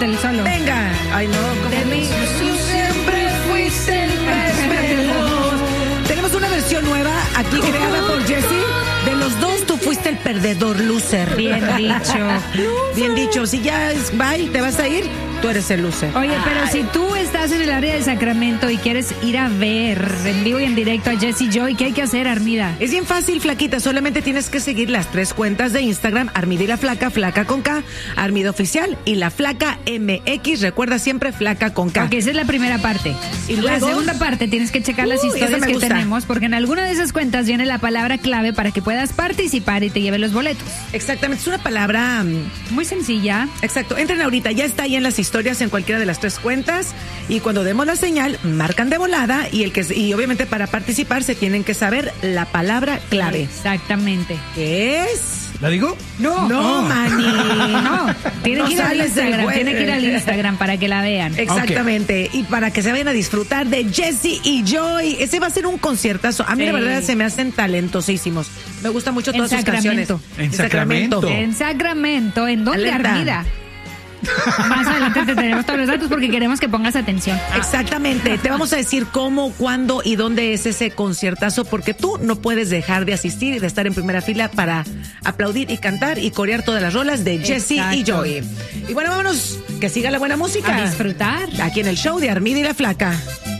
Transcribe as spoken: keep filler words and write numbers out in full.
del solo. Venga. Ay, no. De mí. Tú siempre fuiste el perdedor. Tenemos una versión nueva aquí creada por Jessie. De los dos, tú fuiste el perdedor, loser. Bien dicho. Bien dicho. Si ya es bye, te vas a ir, tú eres el loser. Oye, pero Ay. si tú estás en el área de Sacramento y quieres ir a ver en vivo y en directo a Jessie Joy, ¿qué hay que hacer, Armida? Es bien fácil, flaquita. Solamente tienes que seguir las tres cuentas de Instagram: Armida y la Flaca, Flaca con K, Armida Oficial y la Flaca M X. Recuerda siempre Flaca con K. Ok, esa es la primera parte. Y la luego, segunda parte tienes que checar las Uy, historias esa me que gusta. tenemos, porque en alguna de esas cuentas viene la palabra clave para que puedas participar y te lleve los boletos. Exactamente, es una palabra... mm, Muy sencilla. Exacto, entren ahorita, ya está ahí en las historias en cualquiera de las tres cuentas y cuando demos la señal, marcan de volada y el que y obviamente para participar se tienen que saber la palabra clave. Exactamente. ¿Qué es? ¿La digo? No, No, mani. no. Tienen No que ir al sales del Instagram, web. tienen que ir al Instagram para que la vean. Exactamente, y para que se vayan a disfrutar de Jessie y Joy. Ese va a ser un conciertazo. A mí Sí. la verdad se me hacen talentosísimos. Me gustan mucho En todas sus Sacramento. canciones. En Sacramento. En Sacramento, ¿en dónde, Alerta. Armida? Más adelante te tenemos todos los datos porque queremos que pongas atención. Exactamente, te vamos a decir cómo, cuándo y dónde es ese conciertazo, porque tú no puedes dejar de asistir y de estar en primera fila para aplaudir y cantar y corear todas las rolas de Jessie y Exacto. Joy. Y bueno, vámonos, que siga la buena música. A disfrutar. Aquí en el show de Armida y la Flaca.